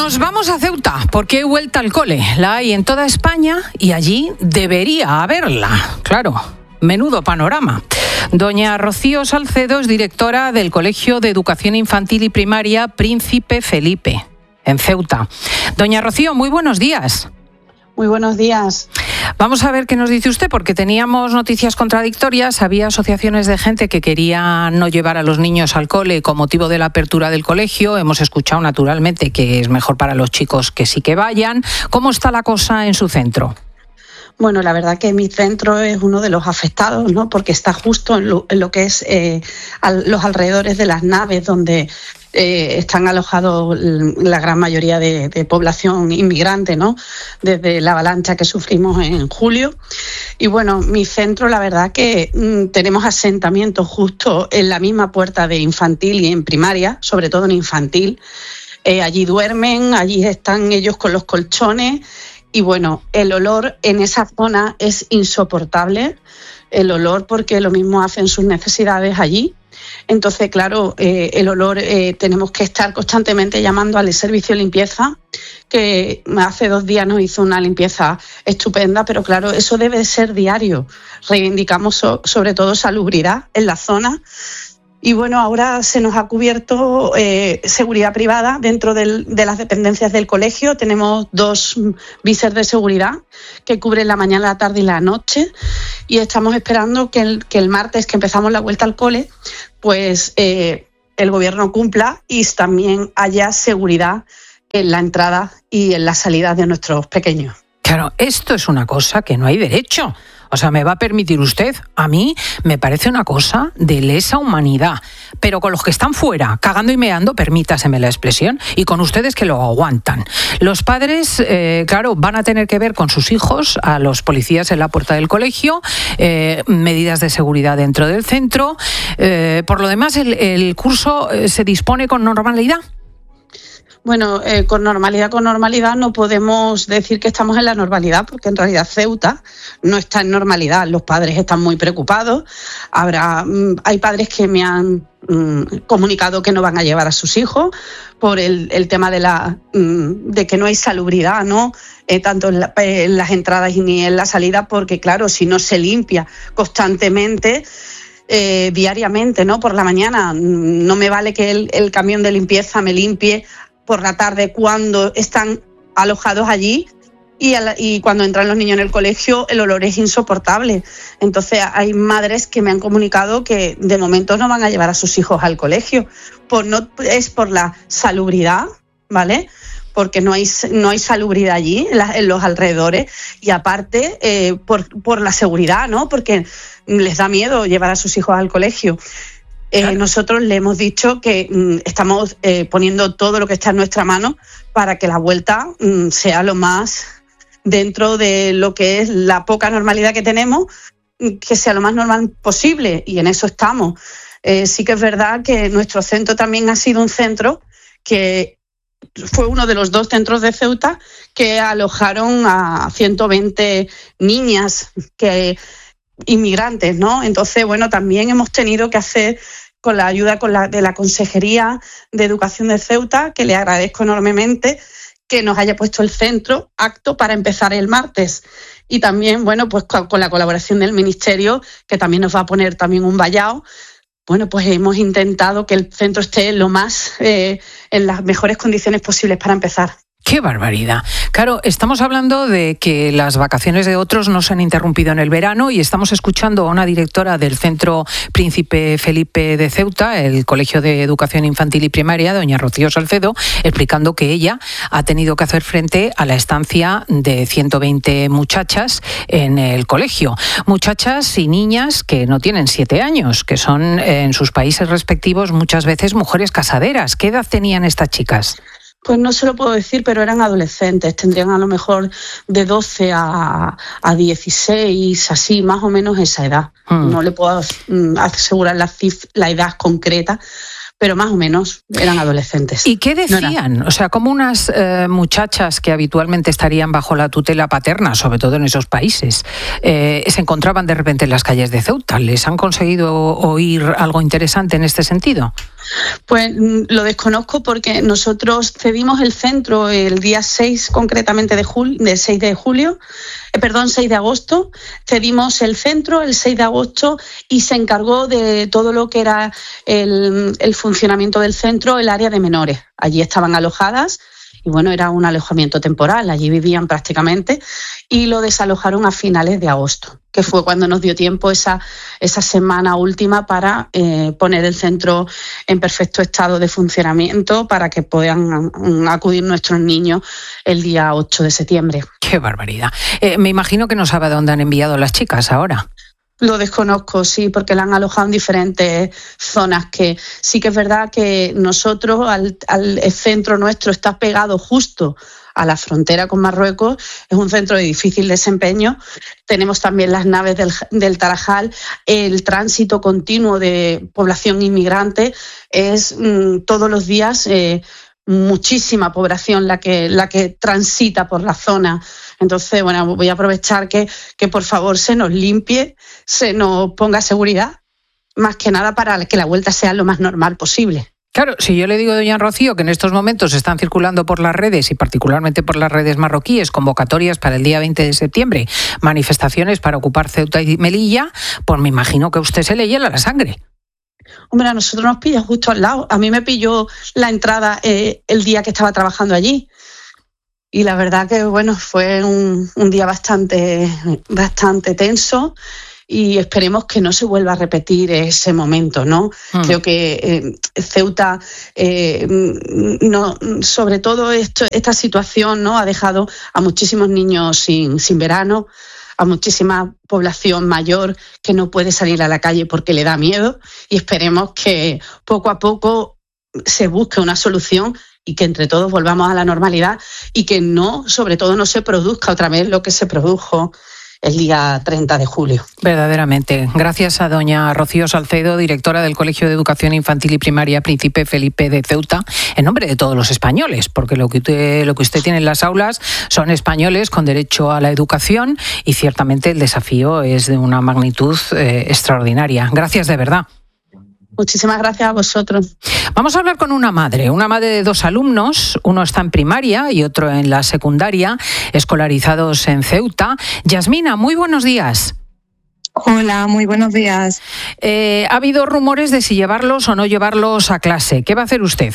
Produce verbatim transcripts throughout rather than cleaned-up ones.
Nos vamos a Ceuta porque hay vuelta al cole. La hay en toda España y allí debería haberla. Claro, menudo panorama. Doña Rocío Salcedo es directora del Colegio de Educación Infantil y Primaria Príncipe Felipe, en Ceuta. Doña Rocío, muy buenos días. Muy buenos días. Vamos a ver qué nos dice usted, porque teníamos noticias contradictorias. Había asociaciones de gente que quería no llevar a los niños al cole con motivo de la apertura del colegio. Hemos escuchado, naturalmente, que es mejor para los chicos que sí que vayan. ¿Cómo está la cosa en su centro? Bueno, la verdad que mi centro es uno de los afectados, ¿no? Porque está justo en lo, en lo que es eh, al, los alrededores de las naves donde eh, están alojados la gran mayoría de, de población inmigrante, ¿no? Desde la avalancha que sufrimos en julio. Y bueno, mi centro, la verdad que mmm, tenemos asentamientos justo en la misma puerta de infantil y en primaria, sobre todo en infantil. Eh, allí duermen, allí están ellos con los colchones. Y bueno, el olor en esa zona es insoportable, el olor porque lo mismo hacen sus necesidades allí. Entonces, claro, eh, el olor, eh, tenemos que estar constantemente llamando al servicio de limpieza, que hace dos días nos hizo una limpieza estupenda, pero claro, eso debe ser diario. Reivindicamos so, sobre todo salubridad en la zona. Y bueno, ahora se nos ha cubierto eh, seguridad privada dentro del, de las dependencias del colegio. Tenemos dos visers de seguridad que cubren la mañana, la tarde y la noche. Y estamos esperando que el, que el martes, que empezamos la vuelta al cole, pues eh, el gobierno cumpla y también haya seguridad en la entrada y en la salida de nuestros pequeños. Claro, esto es una cosa que no hay derecho. O sea, me va a permitir usted, a mí me parece una cosa de lesa humanidad. Pero con los que están fuera, cagando y meando, permítaseme la expresión, y con ustedes que lo aguantan. Los padres, eh, claro, van a tener que ver con sus hijos a los policías en la puerta del colegio, eh, medidas de seguridad dentro del centro. Eh, por lo demás, el, el curso se dispone con normalidad. Bueno, eh, con normalidad, con normalidad no podemos decir que estamos en la normalidad, porque en realidad Ceuta no está en normalidad. Los padres están muy preocupados. Habrá, hay padres que me han mm, comunicado que no van a llevar a sus hijos por el, el tema de la mm, de que no hay salubridad, ¿no? Eh, tanto en, la, en las entradas ni en la salida, porque claro, si no se limpia constantemente. Eh, diariamente, ¿no? Por la mañana no me vale que el, el camión de limpieza me limpie por la tarde cuando están alojados allí y, a la, y cuando entran los niños en el colegio el olor es insoportable. Entonces hay madres que me han comunicado que de momento no van a llevar a sus hijos al colegio. Por no, es por la salubridad, ¿vale? Porque no hay, no hay salubridad allí, en, la, en los alrededores, y aparte eh, por, por la seguridad, ¿no? Porque les da miedo llevar a sus hijos al colegio. Eh, claro. Nosotros le hemos dicho que mm, estamos eh, poniendo todo lo que está en nuestra mano para que la vuelta mm, sea lo más dentro de lo que es la poca normalidad que tenemos, que sea lo más normal posible, y en eso estamos. Eh, sí que es verdad que nuestro centro también ha sido un centro que fue uno de los dos centros de Ceuta que alojaron a ciento veinte niñas que inmigrantes, ¿no? Entonces, bueno, también hemos tenido que hacer con la ayuda con la, de la Consejería de Educación de Ceuta, que le agradezco enormemente, que nos haya puesto el centro apto para empezar el martes. Y también, bueno, pues con, con la colaboración del Ministerio, que también nos va a poner también un vallado. Bueno, pues hemos intentado que el centro esté lo más, eh, en las mejores condiciones posibles para empezar. ¡Qué barbaridad! Claro, estamos hablando de que las vacaciones de otros no se han interrumpido en el verano y estamos escuchando a una directora del Centro Príncipe Felipe de Ceuta, el Colegio de Educación Infantil y Primaria, doña Rocío Salcedo, explicando que ella ha tenido que hacer frente a la estancia de ciento veinte muchachas en el colegio. Muchachas y niñas que no tienen siete años, que son en sus países respectivos muchas veces mujeres casaderas. ¿Qué edad tenían estas chicas? Pues no se lo puedo decir, pero eran adolescentes, tendrían a lo mejor de doce a, a dieciséis, así, más o menos esa edad. Mm. No le puedo asegurar la, cif- la edad concreta, pero más o menos eran adolescentes. ¿Y qué decían? No o sea, como unas eh, muchachas que habitualmente estarían bajo la tutela paterna, sobre todo en esos países, eh, se encontraban de repente en las calles de Ceuta. ¿Les han conseguido oír algo interesante en este sentido? Pues lo desconozco porque nosotros cedimos el centro el día seis, concretamente de julio, del seis de julio, eh, perdón, seis de agosto. Cedimos el centro el seis de agosto y se encargó de todo lo que era el, el funcionamiento del centro, el área de menores. Allí estaban alojadas. Y bueno, era un alojamiento temporal, allí vivían prácticamente, y lo desalojaron a finales de agosto, que fue cuando nos dio tiempo esa, esa semana última para eh, poner el centro en perfecto estado de funcionamiento para que puedan acudir nuestros niños el día ocho de septiembre. ¡Qué barbaridad! Eh, me imagino que no sabe a dónde han enviado las chicas ahora. Lo desconozco, sí, porque la han alojado en diferentes zonas, que sí que es verdad que nosotros, al, al el centro nuestro está pegado justo a la frontera con Marruecos, es un centro de difícil desempeño. Tenemos también las naves del, del Tarajal, el tránsito continuo de población inmigrante es mmm, todos los días eh, muchísima población la que, la que transita por la zona. Entonces, bueno, voy a aprovechar que, que por favor se nos limpie, se nos ponga seguridad, más que nada para que la vuelta sea lo más normal posible. Claro, si yo le digo, doña Rocío, que en estos momentos están circulando por las redes y particularmente por las redes marroquíes convocatorias para el día veinte de septiembre, manifestaciones para ocupar Ceuta y Melilla, pues me imagino que a usted se le hiela la sangre. Hombre, a nosotros nos pilla justo al lado. A mí me pilló la entrada eh, el día que estaba trabajando allí. Y la verdad que, bueno, fue un, un día bastante, bastante tenso y esperemos que no se vuelva a repetir ese momento, ¿no? Mm. Creo que eh, Ceuta, eh, no, sobre todo esto, esta situación, ¿no?, ha dejado a muchísimos niños sin, sin verano, a muchísima población mayor que no puede salir a la calle porque le da miedo, y esperemos que poco a poco se busque una solución y que entre todos volvamos a la normalidad y que no, sobre todo, no se produzca otra vez lo que se produjo el día treinta de julio. Verdaderamente. Gracias a doña Rocío Salcedo, directora del Colegio de Educación Infantil y Primaria Príncipe Felipe de Ceuta, en nombre de todos los españoles, porque lo que usted, lo que usted tiene en las aulas son españoles con derecho a la educación y ciertamente el desafío es de una magnitud eh, extraordinaria. Gracias de verdad. Muchísimas gracias a vosotros. Vamos a hablar con una madre, una madre de dos alumnos, uno está en primaria y otro en la secundaria, escolarizados en Ceuta. Yasmina, muy buenos días. Hola, muy buenos días. Eh, ha habido rumores de si llevarlos o no llevarlos a clase. ¿Qué va a hacer usted?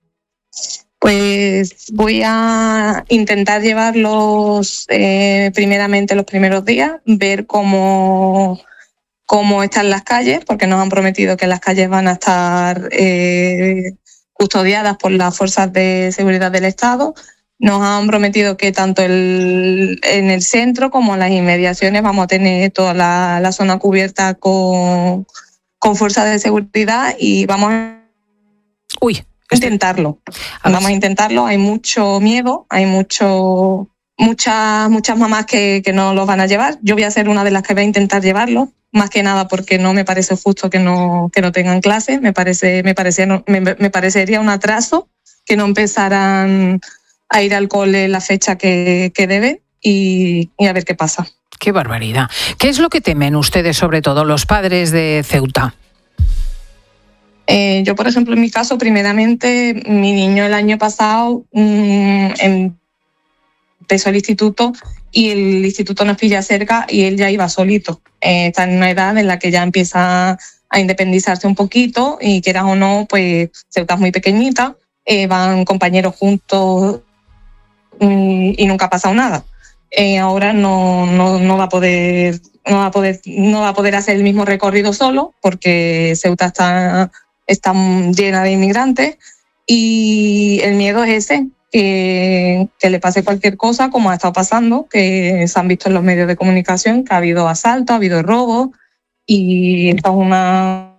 Pues voy a intentar llevarlos eh, primeramente los primeros días, ver cómo... cómo están las calles, porque nos han prometido que las calles van a estar eh, custodiadas por las fuerzas de seguridad del Estado. Nos han prometido que tanto el, en el centro como en las inmediaciones vamos a tener toda la, la zona cubierta con, con fuerzas de seguridad y vamos a Uy, intentarlo. A vamos a intentarlo. Hay mucho miedo, hay mucho muchas muchas mamás que, que no los van a llevar. Yo voy a ser una de las que va a intentar llevarlo. Más que nada porque no me parece justo que no que no tengan clases, me parece me parecía me, me parecería un atraso que no empezaran a ir al cole en la fecha que, que deben y, y a ver qué pasa. Qué barbaridad. ¿Qué es lo que temen ustedes, sobre todo los padres de Ceuta? Eh, yo, por ejemplo, en mi caso, primeramente, mi niño el año pasado mmm, empezó el instituto y el instituto nos pilla cerca y él ya iba solito. Eh, está en una edad en la que ya empieza a independizarse un poquito y quieras o no, pues Ceuta es muy pequeñita, eh, van compañeros juntos y, y nunca ha pasado nada. Eh, ahora no, no, no va a poder, no va a poder, no va a poder hacer el mismo recorrido solo porque Ceuta está, está llena de inmigrantes y el miedo es ese. Que, que le pase cualquier cosa, como ha estado pasando, que se han visto en los medios de comunicación, que ha habido asaltos, ha habido robos, y esto es una,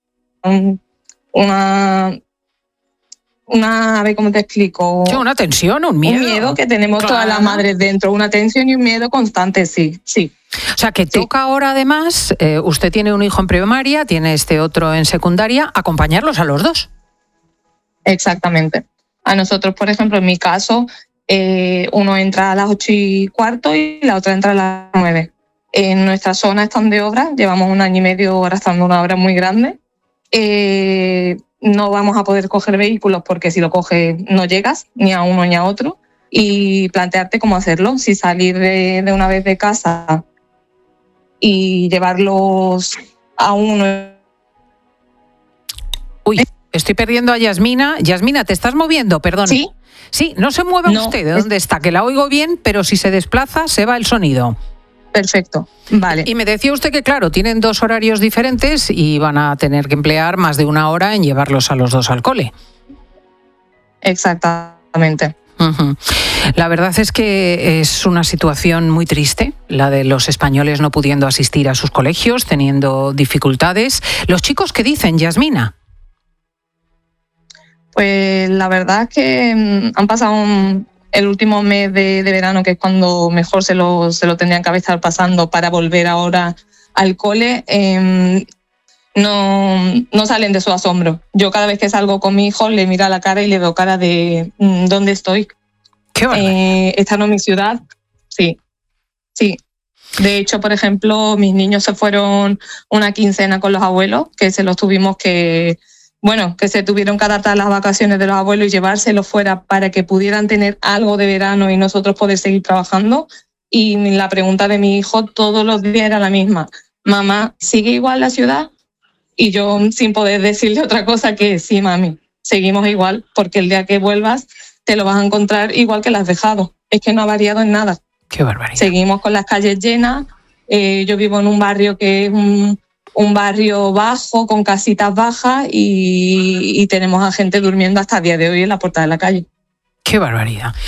una, una, a ver cómo te explico. Sí, una tensión, un miedo. Un miedo que tenemos claro. Todas las madres dentro, una tensión y un miedo constante, sí, sí. O sea, que sí. Toca ahora además, eh, usted tiene un hijo en primaria, tiene este otro en secundaria, acompañarlos a los dos. Exactamente. A nosotros, por ejemplo, en mi caso, eh, uno entra a las ocho y cuarto y la otra entra a las nueve. En nuestra zona están de obra, llevamos un año y medio arrastrando una obra muy grande. Eh, no vamos a poder coger vehículos porque si lo coges no llegas ni a uno ni a otro, y plantearte cómo hacerlo, si salir de, de una vez de casa y llevarlos a uno. Uy, estoy perdiendo a Yasmina. Yasmina, ¿te estás moviendo? Perdón. Sí. Sí, no se mueva no, usted de dónde es... está, que la oigo bien, pero si se desplaza se va el sonido. Perfecto, vale. Y me decía usted que, claro, tienen dos horarios diferentes y van a tener que emplear más de una hora en llevarlos a los dos al cole. Exactamente. Uh-huh. La verdad es que es una situación muy triste, la de los españoles no pudiendo asistir a sus colegios, teniendo dificultades. ¿Los chicos qué dicen, Yasmina? Pues la verdad es que han pasado un, el último mes de, de verano, que es cuando mejor se lo, se lo tendrían que estar pasando para volver ahora al cole, eh, no, no salen de su asombro. Yo cada vez que salgo con mi hijo le miro a la cara y le veo cara de ¿dónde estoy? Qué eh, esta no es mi ciudad. Sí, sí. De hecho, por ejemplo, mis niños se fueron una quincena con los abuelos, que se los tuvimos que... Bueno, que se tuvieron que adaptar a las vacaciones de los abuelos y llevárselos fuera para que pudieran tener algo de verano y nosotros poder seguir trabajando. Y la pregunta de mi hijo todos los días era la misma. Mamá, ¿sigue igual la ciudad? Y yo, sin poder decirle otra cosa que sí, mami, seguimos igual, porque el día que vuelvas te lo vas a encontrar igual que lo has dejado. Es que no ha variado en nada. Qué barbaridad. Seguimos con las calles llenas. Eh, yo vivo en un barrio que es un... un barrio bajo, con casitas bajas y, y tenemos a gente durmiendo hasta el día de hoy en la puerta de la calle. Qué barbaridad.